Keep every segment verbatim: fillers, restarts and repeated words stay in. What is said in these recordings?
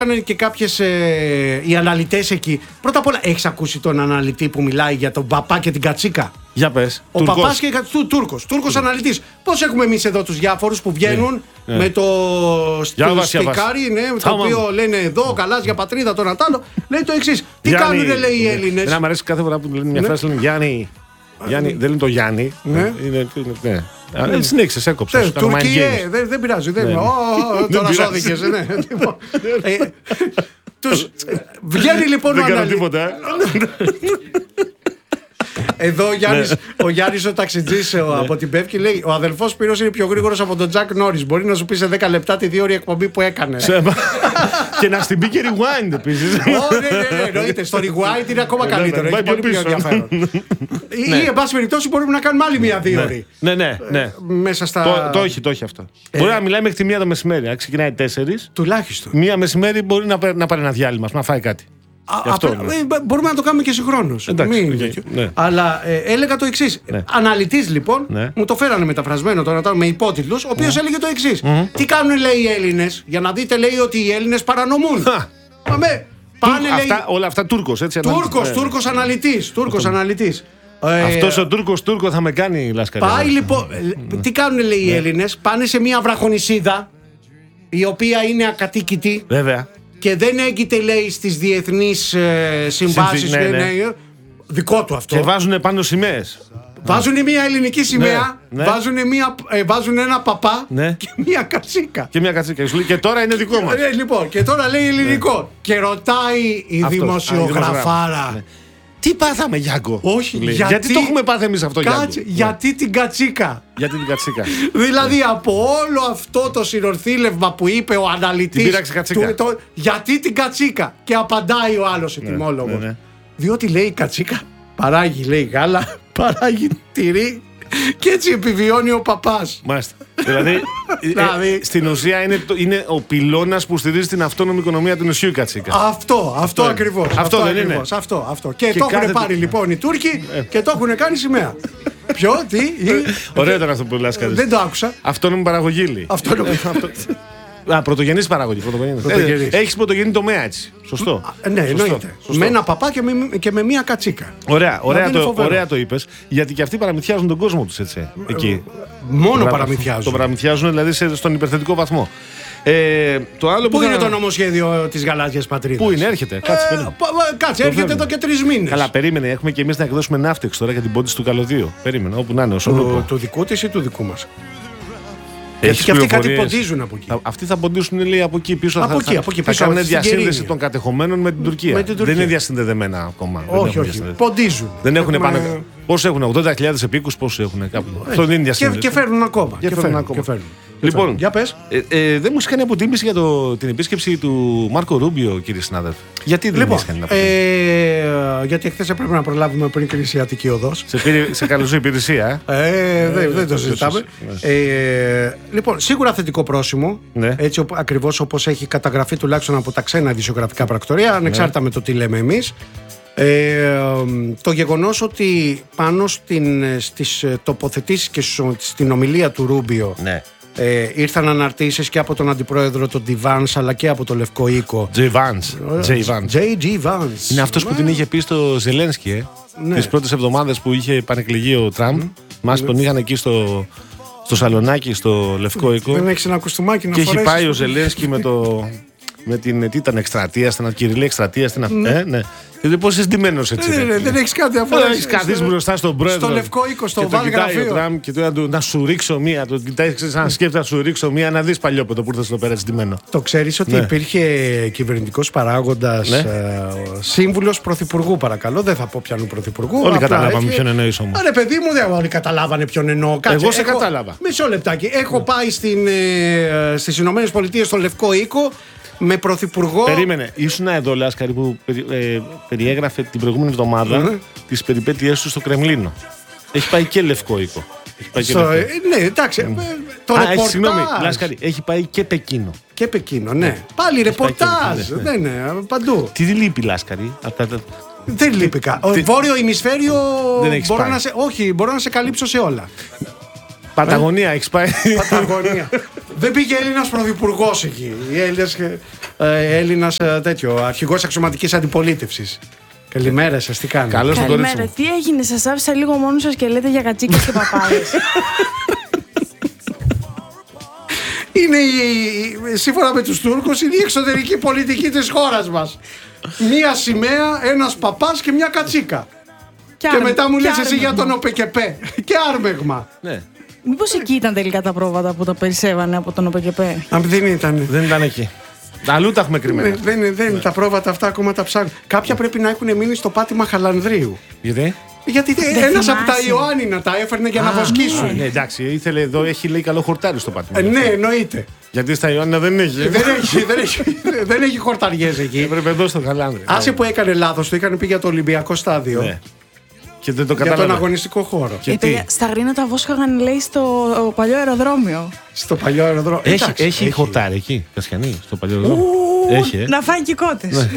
Και κάποιες ε, οι αναλυτές εκεί. Πρώτα απ' όλα, έχεις ακούσει τον αναλυτή που μιλάει για τον παπά και την κατσίκα? Για πες. Ο Τουρκός. παπάς και η κατσίκα. Τούρκος. Τούρκος αναλυτής. Πώς έχουμε εμείς εδώ τους διάφορους που βγαίνουν ναι, ναι. με το στικάρι, ναι, το οποίο λένε εδώ, καλάς για πατρίδα, το Νατάλο. Λέει το εξής. Τι κάνουν, λέει, οι Έλληνες? Δεν μου αρέσει κάθε φορά που λένε μια φράση, λένε Γιάννη. Γιάννη, δεν λένε το Γιάννη. Ναι. Είναι, ναι. Ναι. Συνέχισε, έκοψε. Τουρκία, δεν, δεν πειράζει. Δεν, τώρα σώδικες, ναι. Τους βγαίνει λοιπόν ο αναλυτής. Εδώ ο Γιάννης, ο Γιάννης ο ταξιτζής από την Πεύκη λέει: ο αδελφός Σπύρος είναι πιο γρήγορος από τον Τζακ Νόρις. Μπορεί να σου πει σε δέκα λεπτά τη δύο ώρη εκπομπή που έκανε. Και να στην πει και rewind επίσης. Ναι, ναι, εννοείται. Στο rewind είναι ακόμα καλύτερο. Έχει πολύ πιο ενδιαφέρον. Ή εν πάση περιπτώσει μπορούμε να κάνουμε άλλη μία δύο ώρη. Ναι, ναι, ναι. Μέσα στα. Το έχει, το έχει αυτό. Μπορεί να μιλάει μέχρι τη μία το μεσημέρι. Αν ξεκινάει τέσσερις. Τουλάχιστον. Μία μεσημέρι μπορεί να πάρει ένα διάλειμμα, να φάει κάτι. Α, αυτό, ναι. Μπορούμε να το κάνουμε και συγχρόνως. Okay, ναι. Αλλά ε, έλεγα το εξής. Ναι. Αναλυτής λοιπόν, ναι. μου το φέρανε μεταφρασμένο τώρα με υπότιτλους, ο οποίος ναι. έλεγε το εξής. Mm-hmm. Τι κάνουν, λέει, οι Έλληνες? Για να δείτε, λέει, ότι οι Έλληνες παρανομούν. Πάμε. Πάνε, λέει, αυτά, όλα αυτά Τούρκος, έτσι. Τούρκος, ναι. Τούρκος αναλυτής. Τούρκος αναλυτής. Αυτός ο Τούρκος Τούρκο θα με κάνει, Λάσκαρη. Πάει λοιπόν. Mm. Τι κάνουν, λέει, οι Έλληνες? Πάνε σε μια βραχονησίδα η οποία είναι ακατοίκητη. Βέβαια. Και δεν έγκυται, λέει, στις διεθνείς ε, συμβάσεις. Ναι, ναι. Ναι, δικό του αυτό. Και βάζουν πάνω σημαίες. Βάζουν μια ελληνική σημαία, ναι, ναι. Βάζουν, μια, ε, βάζουν ένα παπά ναι. και μια κατσίκα. Και μια κατσίκα. Και τώρα είναι δικό μας. Ναι, λοιπόν, και τώρα λέει ελληνικό. Ναι. Και ρωτάει η αυτό, δημοσιογραφάρα. Ναι. Τι πάθαμε, Γιάκο? Όχι, γιατί, γιατί το έχουμε πάθει εμείς αυτό, Γιάκο? Κάτσε, γιατί ναι. την κατσίκα. Γιατί την κατσίκα. Δηλαδή ναι. από όλο αυτό το συνορθήλευμα που είπε ο αναλυτής. Την πήραξε κατσίκα. Του, το, γιατί την κατσίκα. Και απαντάει ο άλλος ετοιμόλογος. Ναι, ναι, ναι. Διότι, λέει, η κατσίκα παράγει, λέει, γάλα, παράγει τυρί. Και έτσι επιβιώνει ο παπάς. Μάλιστα. Δηλαδή, ε, στην ουσία είναι, το, είναι ο πυλώνας που στηρίζει την αυτόνομη οικονομία του νησιού η κατσίκα. Αυτό, αυτό ακριβώς. Αυτό, αυτό δεν ακριβώς, είναι. Αυτό, αυτό. Και, και το έχουν πάρει λοιπόν οι Τούρκοι και το έχουν κάνει σημαία. Ποιο, τι, ή... Ωραίο ήταν αυτό που λες, κάτι. Δεν το άκουσα. Αυτόνομη παραγωγή, λέει. Αυτόνομη. Α, πρωτογενής παραγωγή. Πρωτογενής. Ε, έχεις πρωτογενή τομέα, έτσι. Σωστό. Α, ναι, εννοείται. Με ένα παπά και με, και με μία κατσίκα. Ωραία, ωραία, το, ωραία το είπες. Γιατί και αυτοί παραμυθιάζουν τον κόσμο τους, έτσι. Εκεί. Μόνο παραμυθιάζουν. Το παραμυθιάζουν, δηλαδή, σε, στον υπερθετικό βαθμό. Ε, το άλλο Πού που είναι θα... το νομοσχέδιο της γαλάζιας πατρίδας? Πού είναι, έρχεται. Κάτσε, ε, κάτσε έρχεται εδώ και τρεις μήνες. Καλά, περίμενε. Έχουμε και εμείς να εκδώσουμε ναύτεξ τώρα για την πόντιση του καλωδίου. Περίμενε, όπου να είναι. Του, του δικού της ή του δικού μας? Γιατί και αυτοί κάτι ποντίζουν από εκεί. Αυτοί θα ποντίσουν, λέει, από εκεί πίσω. Από θα, εκεί, θα, από εκεί θα πίσω, κάνουν διασύνδεση των κατεχομένων με την Τουρκία. Με την Τουρκία. Δεν είναι διασυνδεδεμένα ακόμα. Όχι, όχι. Ποντίζουν. Δεν έχουν Έχουμε... πάνω. Πόσοι έχουν, ογδόντα χιλιάδες επίκους, πόσοι έχουν κάπου. Αυτό δεν είναι διασύνδεση. Και, και φέρνουν ακόμα. Και, και φέρνουν ακόμα. Και λοιπόν, για πες. Ε, ε, δεν μου είχε κάνει αποτίμηση για το, την επίσκεψη του Μάρκο Ρούμπιο, κύριε συνάδελφε. Γιατί δεν λοιπόν, μου είχε κάνει ε, γιατί χθες έπρεπε να προλάβουμε πριν κλείσει η Αττική Οδός. Σε, πήρε, σε καλωσή υπηρεσία. Ε, ε, δεν, δεν το συζητάμε. Ε, λοιπόν, σίγουρα θετικό πρόσημο. Ναι. Έτσι ακριβώς όπως έχει καταγραφεί τουλάχιστον από τα ξένα ειδησιογραφικά πρακτορία, ανεξάρτητα ναι. με το τι λέμε εμείς. Ε, το γεγονός ότι πάνω στην, στις τοποθετήσεις και στην ομιλία του Ρούμπιο ναι. ε, ήρθαν αναρτήσεις και από τον αντιπρόεδρο τον Ντι Βάνς αλλά και από το Λευκό Οίκο. Τζέι Βάνς. Τζέι Τζι Βάνς. Είναι αυτός που την είχε πει στο Ζελένσκι ε? ναι. τις πρώτες εβδομάδες που είχε επανεκλεγεί ο Τραμπ. Mm. Μας mm. τον είχαν εκεί στο, στο σαλονάκι στο Λευκό Οίκο. Δεν έχεις ένα κουστούμάκι να και φορέσεις. έχει πάει ο Ζελένσκι με το... με την τι ήταν εκστρατεία, στην Κυριλή εκστρατεία, στην ναι. ε, ναι. Δηλαδή πώς είσαι ντυμένος έτσι. Ναι, ναι, δεν έχεις κάτι αφορά. Έχεις καθίσει μπροστά στον πρόεδρο. Στο Λευκό Οίκο, στο Βάλ γραφείο. Τραμπ και του να, να σου ρίξω μία. Το κοιτάει, σαν σκέφτεται να σου ρίξω μία, να δεις παλιόπαιδο που ήρθε στο πέρα ντυμένο. Το ξέρεις ότι ναι. υπήρχε κυβερνητικός παράγοντας, ναι. ε, σύμβουλος πρωθυπουργού, παρακαλώ. Δεν θα πω πιανού πρωθυπουργού. Όλοι καταλάβαμε ποιον εννοείς όμως. Άρα, παιδί μου, δεν όλοι καταλάβανε ποιον εννοώ. Εγώ σε κατάλαβα. Μισό λεπτάκι. Έχω πάει στις Ηνωμένες Πολιτείες στο Λευκό Οίκο. Με πρωθυπουργό. Περίμενε, ήσουν εδώ, Λάσκαρη, που περι, ε, περιέγραφε την προηγούμενη εβδομάδα mm-hmm. τις περιπέτειές του στο Κρεμλίνο. Έχει πάει και Λευκό Οίκο. Έχει πάει και so, Λευκό. Ε, ναι, εντάξει. Mm. Το Α, ρεπορτάζ. έχει, συγγνώμη, Λάσκαρη, έχει πάει και Πεκίνο. Και Πεκίνο, ναι. Mm. Πάλι έχει ρεπορτάζ. Ναι, ναι, ναι, παντού. Τι λείπει, Λάσκαρη. Δεν λείπει κάτι. Τι... Βόρειο ημισφαίριο. Δεν μπορώ να σε... Όχι, μπορώ να σε καλύψω σε όλα. Παταγωνία, έχεις πάει. Παταγωνία. Δεν πήγε Έλληνας πρωθυπουργός εκεί. Έλληνας, ε, Έλληνας ε, τέτοιο, αρχηγός αξιωματικής αντιπολίτευσης. Καλημέρα σας, τι κάνετε? Καλώς τον κορίτσι Καλημέρα, μου. τι έγινε, σας άφησα λίγο μόνος σας και λέτε για κατσίκες και παπάδες. Είναι η, η, σύμφωνα με τους Τούρκους, είναι η εξωτερική πολιτική της χώρας μας. Μία σημαία, ένας παπάς και μια κατσίκα. Και, και μετά μου λες εσύ για τον ΟΠΕΚΕΠΕ. Και άρμεγμα. Ναι. Μήπως εκεί ήταν τελικά τα πρόβατα που τα περισσεύανε από τον ΟΠΕΚΕΠΕ? Αν δεν ήταν. Δεν ήταν εκεί. Αλλού τα έχουμε κρυμμένα. Ναι, δεν, δεν, ναι. Τα πρόβατα αυτά ακόμα τα ψάχνουν. Κάποια πρέπει να έχουν μείνει στο πάτημα Χαλανδρίου. Γιατί? Γιατί ένας από τα Ιωάννινα τα έφερνε για να βοσκήσουν. Ναι, ναι, εντάξει, ήθελε εδώ, έχει λέει καλό χορτάρι στο πάτημα. Ε, ναι, εννοείται. Γιατί στα Ιωάννινα δεν έχει. δεν έχει, δεν έχει, δεν έχει χορταριές εκεί. Έπρεπε εδώ στο Χαλάνδρι. Άσε που έκανε λάθος, το είχαν πει για το Ολυμπιακό στάδιο. Ναι. Και δεν το για κατάλαβε. τον αγωνιστικό χώρο. Ε, παιδιά, στα Γρήνα τα βόσκαγαν, λέει, στο παλιό αεροδρόμιο. Στο παλιό αεροδρόμιο. Έχει, Εντάξει, έχει, έχει χορτάρι εκεί, Κασιανή, στο παλιό αεροδρόμιο. Έχει, ε. Να φάνε και οι κότες. Ναι,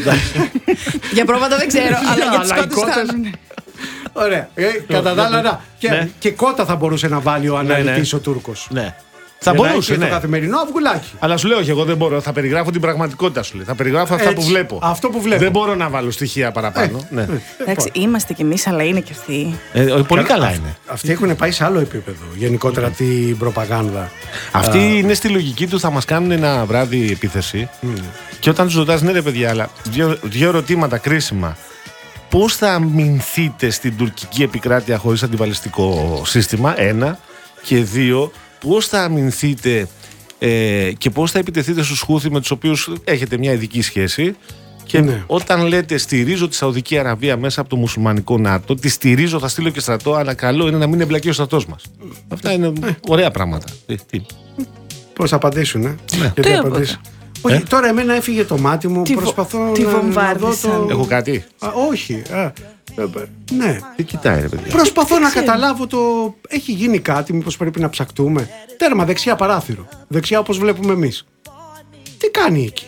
Για πρόβατα δεν ξέρω, αλλά για τις Αλλά οι κότες κότες- φτάνουν. Ωραία. Ε, κατά τα άλλα, να. Και, Ναι. και κότα θα μπορούσε να βάλει ο αναλυτής ο Τούρκος. Ναι. Θα Για να μπορούσε, έχει ναι. το καθημερινό αυγουλάκι. Αλλά σου λέω και εγώ δεν μπορώ. Θα περιγράφω την πραγματικότητα σου λέει. Θα περιγράφω αυτά Έτσι, που βλέπω. αυτό που βλέπω. Δεν μπορώ να βάλω στοιχεία παραπάνω. Ναι. Εντάξει, είμαστε κι εμείς, αλλά είναι κι αυτοί. Ε, πολύ καλά αυ- είναι. Αυτοί έχουν πάει σε άλλο επίπεδο. Γενικότερα την προπαγάνδα. Αυτοί είναι στη λογική του, θα μας κάνουν ένα βράδυ επίθεση. Και όταν τους ρωτάς, ναι ρε παιδιά, αλλά δύο, δύο ερωτήματα κρίσιμα. Πώς θα αμυνθείτε στην τουρκική επικράτεια χωρίς αντιβαλιστικό σύστημα, ένα. Και δύο, πώς θα αμυνθείτε ε, και πώς θα επιτεθείτε στους Χούθι με τους οποίους έχετε μια ειδική σχέση. Και Ναι. όταν λέτε στηρίζω τη Σαουδική Αραβία μέσα από το μουσουλμανικό ΝΑΤΟ, τη στηρίζω, θα στείλω και στρατό, αλλά καλό είναι να μην εμπλακεί ο στρατός μας. Αυτά είναι ωραία πράγματα. Τι, τι. Πώς θα απαντήσουν, ε? Ναι. Γιατί Τι απαντήσουν. Όχι, Ε? τώρα εμένα έφυγε το μάτι μου. Τι βο- Προσπαθώ τι να, να δω βομβάρδισαν. το. Έχω κάτι. Α, όχι. Α, ε, ε, ναι. Τι κοιτάει ρε παιδιά. Προσπαθώ να καταλάβω το. Έχει γίνει κάτι, μήπως πρέπει να ψακτούμε. Τέρμα, δεξιά παράθυρο. Δεξιά όπως βλέπουμε εμείς. Τι κάνει εκεί?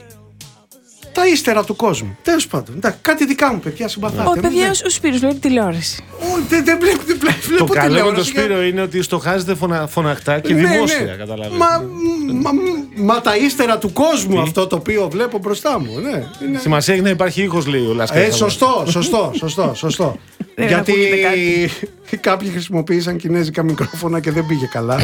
Τα ύστερα του κόσμου. Τέλος πάντων. Εντάξει, κάτι δικά μου παιδιά, συμπαθάτε. Ω, με. παιδιά, ο Σπύρος βλέπει τηλεόραση. Ω, Δεν δεν βλέπω δεν βλέπω- Το βλέπω καλό με τον τηλεόραση. Σπύρο είναι ότι στοχάζεται φωνα, φωναχτά και Ναι, δημόσια, ναι. καταλαβαίνεις. Μα, μα, μα τα ύστερα του κόσμου αυτό το οποίο βλέπω μπροστά μου. Ναι, είναι... Σημασία έχει να υπάρχει ήχος, λέει ο Λάσκας. Ε, σωστό, σωστό, σωστό, σωστό. Δεν Γιατί ακούγεται κάποιοι χρησιμοποίησαν κινέζικα μικρόφωνα και δεν πήγε καλά.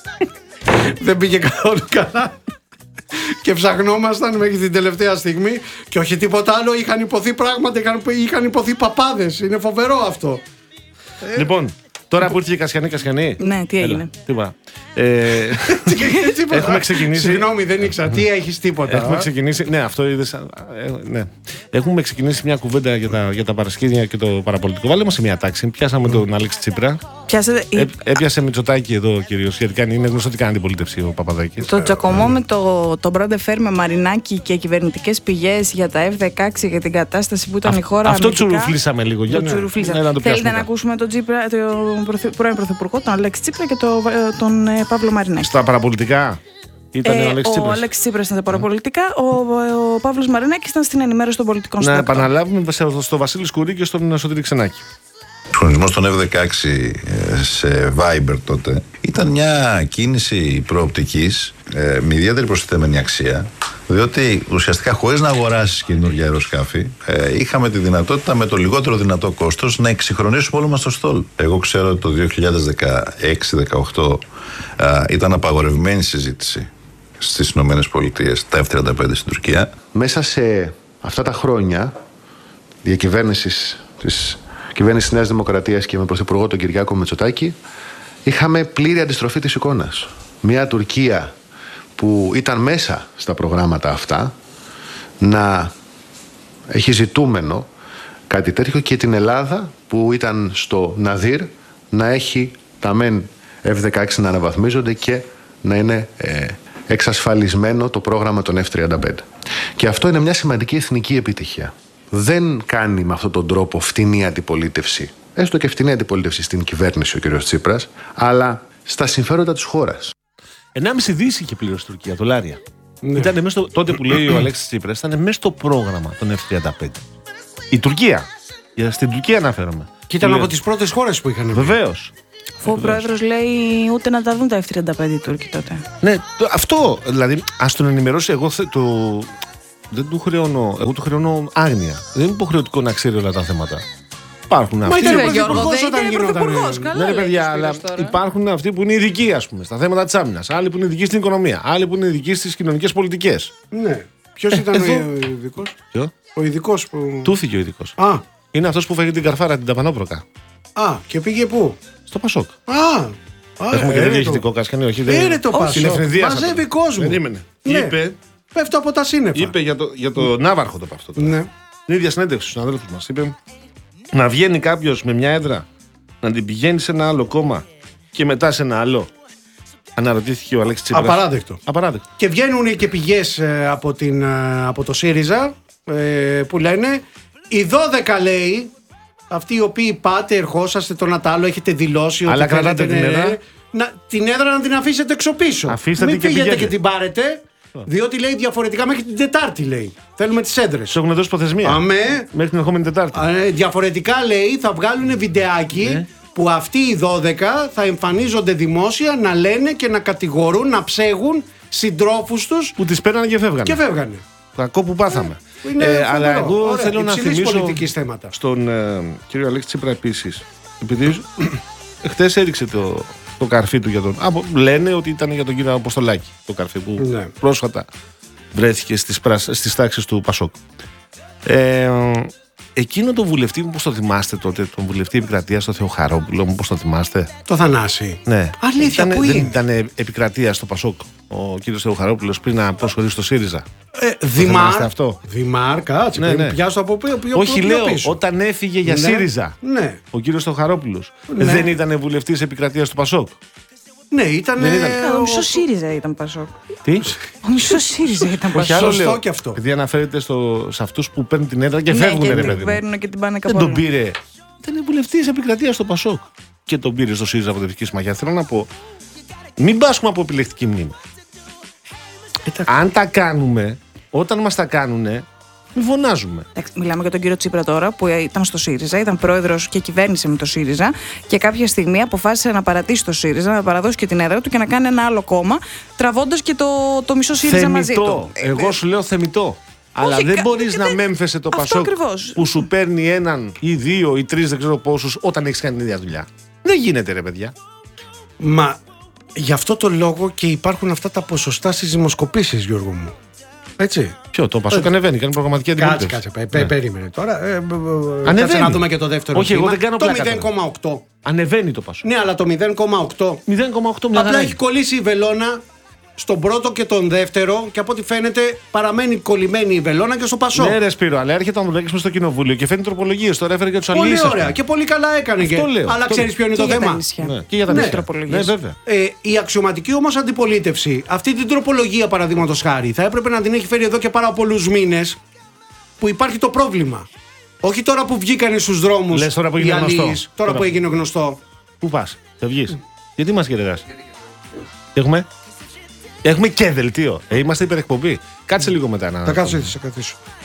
Δεν πήγε καθόλου καλά. Και ψαχνόμασταν μέχρι την τελευταία στιγμή. Και όχι τίποτα άλλο, είχαν υποθεί πράγματα, είχαν, είχαν υποθεί παπάδες. Είναι φοβερό αυτό. Λοιπόν, τώρα που ήρθε η Κασιανή, Κασιανή. Ναι, τι έγινε. Έλα, τι είπα. Ε, Τίποτα. Έχουμε ξεκινήσει. Συγγνώμη, δεν ήξερα. Τι έχεις τίποτα. Έχουμε α? ξεκινήσει. Ναι, αυτό είδες. ε, ναι. Έχουμε ξεκινήσει μια κουβέντα για τα, για τα παρασκήνια και το παραπολιτικό. Βάλε μας σε μια τάξη. Πιάσαμε τον Αλέξη Τσίπρα. Πιάσατε. Ε, έπιασε Μητσοτάκη εδώ κυρίω. Γιατί κάνει, είναι γνωστό ότι κάνει αντιπολίτευση ο Παπαδάκης. Το τζακωμό με το, το Μπρόντε Φέρ με Μαρινάκη και κυβερνητικές πηγές για τα εφ δεκαέξι για την κατάσταση που ήταν η χώρα. Αυτό αμυντικά. τσουρουφλήσαμε λίγο. Για Το τσουρουφλήσαμε. να το Θέλετε πιάσουμε να κάτω. ακούσουμε τον, Τσίπρα, τον πρωθυ- πρώην Πρωθυπουργό, τον Αλέξη Τσίπρα και το, τον ε, Παύλο Μαρινάκη. Στα παραπολιτικά ήταν Ε, ο Αλέξη ο Τσίπρας. Αλέξης Τσίπρας ήταν στα παραπολιτικά, ο, ο Παύλος Μαρινάκης ήταν στην ενημέρωση των πολιτικών Να στόχων. επαναλάβουμε στο, στο Βασίλη Σκουρί και στον Σωτήρη Ξενάκη. Ο χρονισμός των εφ δεκαέξι σε Viber τότε ήταν μια κίνηση προοπτικής ε, με ιδιαίτερη προστιθέμενη αξία, διότι ουσιαστικά χωρίς να αγοράσεις καινούργια αεροσκάφη ε, είχαμε τη δυνατότητα με το λιγότερο δυνατό κόστος να εξυγχρονίσουμε όλο μας το στόλ. Εγώ ξέρω ότι το δύο χιλιάδες δεκαέξι δεκαοκτώ ε, ήταν απαγορευμένη συζήτηση στις Ηνωμένες Πολιτείες τα εφ τριάντα πέντε στην Τουρκία. Μέσα σε αυτά τα χρόνια διακυβέρνησης της κυβέρνησης Νέας Δημοκρατίας και με πρωθυπουργό τον Κυριάκο Μητσοτάκη, είχαμε πλήρη αντιστροφή της εικόνας. Μια Τουρκία που ήταν μέσα στα προγράμματα αυτά να έχει ζητούμενο κάτι τέτοιο, και την Ελλάδα που ήταν στο Ναδύρ να έχει τα μεν εφ δεκαέξι να αναβαθμίζονται και να είναι ε, εξασφαλισμένο το πρόγραμμα των εφ τριάντα πέντε. Και αυτό είναι μια σημαντική εθνική επιτυχία. Δεν κάνει με αυτόν τον τρόπο φτηνή αντιπολίτευση, έστω και φτηνή αντιπολίτευση στην κυβέρνηση ο κ. Τσίπρας, αλλά στα συμφέροντα της χώρας. ενάμιση δις είχε πλήρωση η Τουρκία, δολάρια. Ναι. Ήταν μέσα στο, τότε που λέει ο Αλέξης Τσίπρας, ήταν μέσα στο πρόγραμμα των εφ τριάντα πέντε. Η Τουρκία. Για- Στην Τουρκία αναφέρομαι. Και ήταν Που από λέει- τις πρώτες χώρες που είχαν. Βεβαίως. Αφού ο πρόεδρος λέει ούτε να τα δουν τα εφ τριάντα πέντε οι Τούρκοι τότε. Ναι, το, αυτό. Δηλαδή, ας τον ενημερώσει. Εγώ θε, το, δεν του χρεώνω. Εγώ του χρεώνω άγνοια. Δεν είναι υποχρεωτικό να ξέρει όλα τα θέματα. Υπάρχουν αυτοί. Μα ήταν Βέβαια, Γιώργο, πρωθυπουργός δεν όταν ήταν γινόταν. πρωθυπουργός. Καλά Ναι, ρε λέει παιδιά, ο αλλά Σπύρος τώρα. υπάρχουν αυτοί που είναι ειδικοί, ας πούμε, στα θέματα της άμυνας. Άλλοι που είναι ειδικοί στην οικονομία. Άλλοι που είναι ειδικοί στις κοινωνικές πολιτικές. Ναι. Ποιος ήταν εδώ- ο ειδικός? Ποιο? Ο ειδικός που. Τούθηκε ο ειδικός. Α, Είναι αυτός που φάγε την καρφάρα την ταπανόπροκα. α, και πήγε πού? Στο Πασόκ. Α, α Έχουμε και έρε τέτοιο το. ηχητικό κασκανί, όχι. δεν- Έρε το Όχι, Πασόκ. στην Ευθυνδία σας Μαζεύει το- κόσμο. Περίμενε. Ναι. Είπε, Πέφτω από τα σύννεφα. είπε για, το, για το Ναύαρχο το είπε αυτό. Ναι. Την ίδια συνέντευξη στους συναδέλφους μας. Είπε να βγαίνει κάποιος με μια έδρα, να την πηγαίνει σε ένα άλλο κόμμα και μετά σε ένα άλλο. Αναρωτήθηκε ο Αλέξης Τσίπρας. Απαράδεκτο. Απαράδεκτο. Και βγαίνουν και πηγές ε, από, την, ε, από το ΣΥΡΙΖΑ ε, που λένε οι δώδεκα λέει αυτοί οι οποίοι πάτε, ερχόσαστε το να τ' άλλο, έχετε δηλώσει Αλλά ότι κρατάτε θέλετε, την ναι, έδρα. ναι, να, την έδρα να την αφήσετε έξω πίσω. Αφήστε Μην την και φύγετε πηγαίνετε. και την πάρετε, διότι λέει διαφορετικά μέχρι την Τετάρτη λέει. Θέλουμε τις έδρες. Σου έχουν δώσει προθεσμία. Αμέ. Μέχρι την ερχόμενη Τετάρτη. Α, ε, διαφορετικά λέει θα βγάλουν βιντεάκι Ναι. που αυτοί οι δώδεκα θα εμφανίζονται δημόσια να λένε και να κατηγορούν, να ψέγουν συντρόφους τους Που τις παίρνανε και φεύγανε. και φεύγανε. Κακό που πάθαμε. Είναι Ε, φοβερό. αλλά εγώ Ωραία. θέλω να Υψηλής θυμίσω πολιτικής θέματα. στον ε, κύριο Αλέξη Τσίπρα επίσης. Επειδή χτες έριξε το, το καρφί του για τον. Α, λένε ότι ήταν για τον κύριο Αποστολάκη το καρφί που Ναι. πρόσφατα βρέθηκε στις, πράσα, στις τάξεις του Πασόκ. Ε, εκείνο τον βουλευτή, πώς το θυμάστε τότε, τον βουλευτή επικρατείας, τον Θεοχαρόπουλο, πώς το θυμάστε. Το Θανάση. Ναι. Αλήθεια, Ήτανε- πού δεν είναι? ήταν επικρατεία στο Πασόκ ο κύριος Θεοχαρόπουλος πριν να προσχωρήσει στο ΣΥΡΙΖΑ. Ε, θυμάστε Δημάρ. αυτό? Δημάρ, κάτσε. Ναι, Ναι, ναι. Πιάσω από ποιο, ποιο, Όχι, ποιο λέω, πίσω. όταν έφυγε για Ναι. ΣΥΡΙΖΑ Ναι, ο κύριος Θεοχαρόπουλος, Ναι. δεν ήταν βουλευτής επικρατείας του Πασόκ. ναι, ήταν. Δεν ήταν. Καλά, ο μισός ΣΥΡΙΖΑ ήταν Πασόκ. Τι? Ο μισός ΣΥΡΙΖΑ ήταν Όχι, Πασόκ. άλλο Σωστό λέω. και αυτό. Επειδή αναφέρεται στο, σε αυτούς που παίρνουν την έδρα και Ναι, φεύγουν, και ρε την παιδί μου. παίρνουν και την πάνε Δεν κάπου τον αλλού. πήρε. Ήταν βουλευτής επικρατείας στο Πασόκ. Και τον πήρε στο ΣΥΡΙΖΑ Προοδευτική Συμμαχία. Θέλω να πω, μην πάσχουμε από επιλεκτική μνήμη. Αν τα κάνουμε, όταν μας τα κάνουνε, μην φωνάζουμε. Εντάξει, μιλάμε για τον κύριο Τσίπρα τώρα που ήταν στο ΣΥΡΙΖΑ, ήταν πρόεδρος και κυβέρνησε με το ΣΥΡΙΖΑ και κάποια στιγμή αποφάσισε να παρατήσει το ΣΥΡΙΖΑ, να παραδώσει και την έδρα του και να κάνει ένα άλλο κόμμα, τραβώντας και το, το μισό ΣΥΡΙΖΑ μαζί Θεμητό. του. Ε, Εγώ σου λέω θεμητό. Αλλά όχι, δεν κα- μπορείς και να δεν- μέμφεσαι το αυτό Πασόκ ακριβώς. που σου παίρνει έναν ή δύο ή τρεις, δεν ξέρω πόσους, όταν έχεις κάνει την ίδια δουλειά. Δεν γίνεται, ρε παιδιά. Μα γι' αυτό το λόγο και υπάρχουν αυτά τα ποσοστά στις δημοσκοπήσεις, Γιώργο μου. Έτσι. Ποιο, το Πασόκ ανεβαίνει, κάνει προγραμματική Κάτσε, αντιπολίτευση. κάτσε. πε- πε- Περίμενε τώρα. Ε, ε, ε, Ανεβαίνει. Κάτσε να δούμε και το δεύτερο. Όχι, εγώ κύμα. δεν κάνω Το πλάκα μηδέν κόμμα οκτώ. Ανεβαίνει το Πασόκ. Ναι, αλλά το μηδέν κόμμα οκτώ. μηδέν κόμμα οκτώ μια Απλά χαρά έχει είναι. κολλήσει η βελόνα στον πρώτο και τον δεύτερο και από ό,τι φαίνεται παραμένει κολλημένη η βελόνα και στο Πασόκ. Ναι, ρε Σπύρο, αλλά έρχεται ο Ανδρουλάκης μες στο κοινοβούλιο και φέρνει τροπολογίες. Τώρα έφερε και τους Πολύ αλληλείς. ας ωραία πούμε. και πολύ καλά έκανε. Αυτό και... λέω, Αλλά αυτό ξέρει λέω. ποιο είναι Και το για τα θέμα. νησιά. Ναι, και για τα Ναι. νησιά. Τροπολογίες. Ναι, βέβαια. Ε, η αξιωματική όμως αντιπολίτευση, αυτή την τροπολογία παραδείγματος χάρη, θα έπρεπε να την έχει φέρει εδώ και πάρα πολλούς μήνες που υπάρχει το πρόβλημα. Όχι τώρα που βγήκανε στους δρόμους Λες τώρα που οι έγινε γνωστό. αλλοίς, τώρα Τώρα. που έγινε γνωστό. Πού πας, θα βγεις. Γιατί μας χαιρετάς. Έχουμε. Έχουμε και δελτίο. Ε, είμαστε υπερεκπομπή. Κάτσε λίγο μετά να. Θα κάτσω έτσι, θα καθίσω.